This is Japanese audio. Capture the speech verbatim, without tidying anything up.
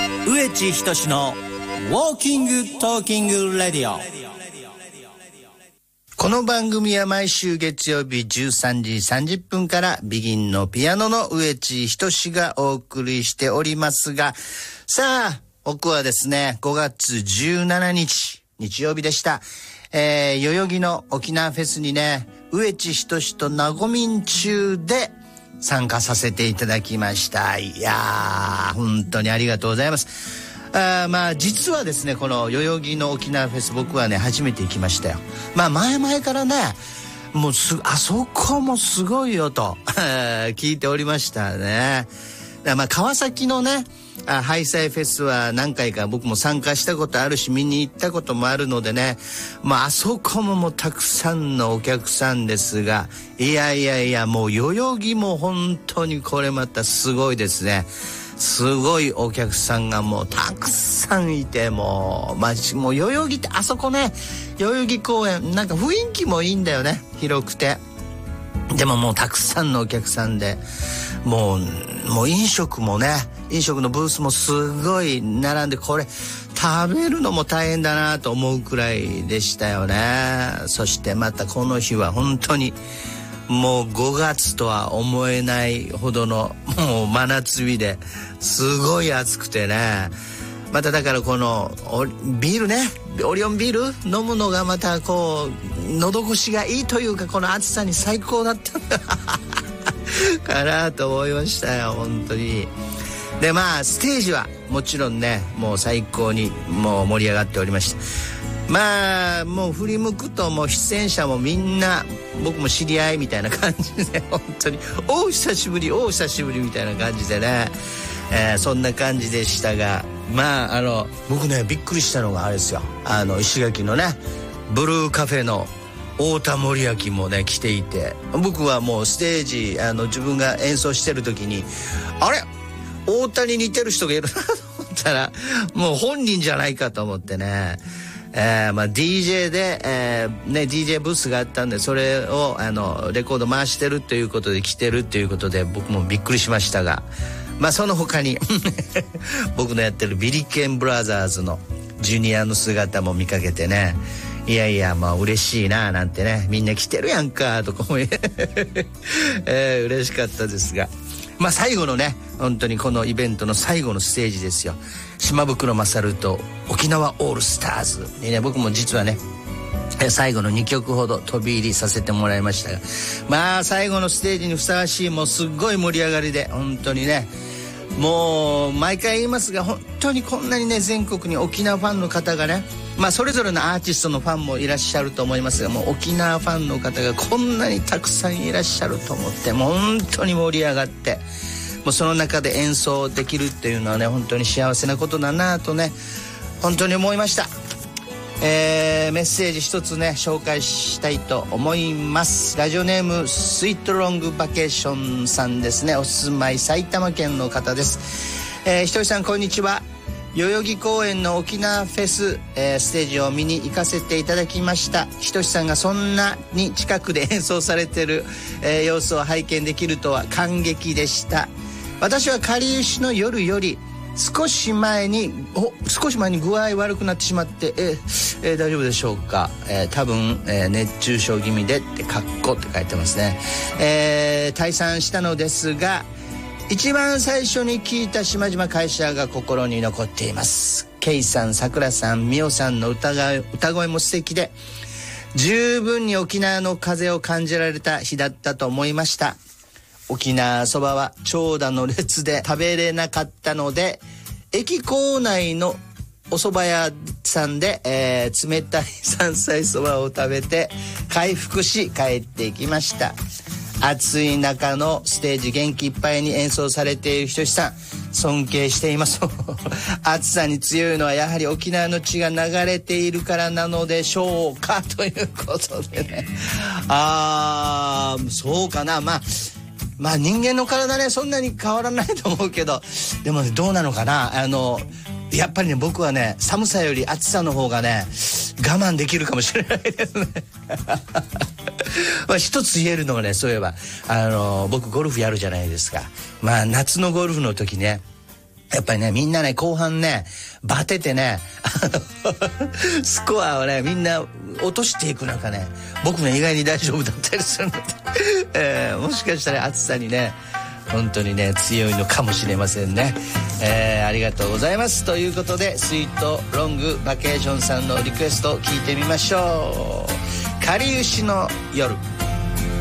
植地仁のウォーキングトーキングレディオ。この番組は毎週月曜日じゅうさんじさんじゅっぷんからビギンのピアノの植地仁がお送りしておりますが、さあ僕はですねごがつじゅうしちにち日曜日でした。えー、代々木の沖縄フェスにね、植地仁となごみん中で参加させていただきました。いやー本当にありがとうございます。あまあ実はですね、この代々木の沖縄フェス僕はね初めて行きましたよ。まあ前々からねもうすあそこもすごいよと聞いておりましたね。まあ川崎のねあハイサイフェスは何回か僕も参加したことあるし見に行ったこともあるのでね、まああそこももうたくさんのお客さんですが、いやいやいやもう代々木も本当にこれまたすごいですね。すごいお客さんがもうたくさんいて、もうまあもう代々木ってあそこね、代々木公園なんか雰囲気もいいんだよね、広くて。でももうたくさんのお客さんで、もうもう飲食もね、飲食のブースもすごい並んで、これ食べるのも大変だなと思うくらいでしたよね。そしてまたこの日は本当にもうごがつとは思えないほどのもう真夏日ですごい暑くてね、まただからこのビールね、オリオンビール飲むのがまたこう喉越しがいいというか、この暑さに最高だったかなと思いましたよ本当に。でまあステージはもちろんねもう最高にもう盛り上がっておりました。まあもう振り向くともう出演者もみんな僕も知り合いみたいな感じで、本当にお久しぶりお久しぶりみたいな感じでね、えー、そんな感じでしたが、まああの僕ねびっくりしたのがあれですよ、あの石垣のねブルーカフェの太田守明もね来ていて、僕はもうステージあの自分が演奏してる時にあれ太田に似てる人がいるなと思ったらもう本人じゃないかと思ってね、えーまあ、ディージェー で、えーね、ディージェー ブースがあったんで、それをあのレコード回してるということで来てるということで僕もびっくりしましたが、まあその他に僕のやってるビリケンブラザーズのジュニアの姿も見かけてね、いやいやまあ嬉しいななんてね、みんな来てるやんかとかも、えー、嬉しかったですが、まあ最後のね本当にこのイベントの最後のステージですよ、島袋勝と沖縄オールスターズにね、僕も実はね最後のにきょくほど飛び入りさせてもらいましたが、まあ最後のステージにふさわしいもうすっごい盛り上がりで、本当にねもう毎回言いますが本当にこんなにね全国に沖縄ファンの方がね、まあそれぞれのアーティストのファンもいらっしゃると思いますが、もう沖縄ファンの方がこんなにたくさんいらっしゃると思って、もう本当に盛り上がって、もうその中で演奏できるっていうのはね本当に幸せなことだなとね本当に思いました。えー、メッセージ一つね紹介したいと思います。ラジオネームスイートロングバケーションさんですね、お住まい埼玉県の方です。えー、ひとりさんこんにちは。代々木公園の沖縄フェス、えー、ステージを見に行かせていただきました。ひとしさんがそんなに近くで演奏されている、えー、様子を拝見できるとは感激でした。私はかりゆしの夜より少し前にお少し前に具合悪くなってしまって、えーえー、大丈夫でしょうか、えー、多分、えー、熱中症気味でってカッコって書いてますね。えー、退散したのですが一番最初に聞いた島々会社が心に残っています。ケイさん、さくらさん、みおさんの歌が歌声も素敵で十分に沖縄の風を感じられた日だったと思いました。沖縄そばは長蛇の列で食べれなかったので駅構内のお蕎麦屋さんで、えー、冷たい山菜そばを食べて回復し帰っていきました。暑い中のステージ元気いっぱいに演奏されているひとしさん尊敬しています暑さに強いのはやはり沖縄の血が流れているからなのでしょうかということでね、あーそうかな、まあまあ人間の体ねそんなに変わらないと思うけど、でもねどうなのかな、あのやっぱりね僕はね寒さより暑さの方がね我慢できるかもしれないですねまあ一つ言えるのがね、そういえばあの僕ゴルフやるじゃないですか。まあ夏のゴルフの時ねやっぱりねみんなね後半ねバテてねスコアをねみんな落としていく中ね僕ね意外に大丈夫だったりするので、えー、もしかしたら暑さにね本当にね強いのかもしれませんね、えー、ありがとうございます。ということでスイートロングバケーションさんのリクエストを聞いてみましょう。かりゆしの夜。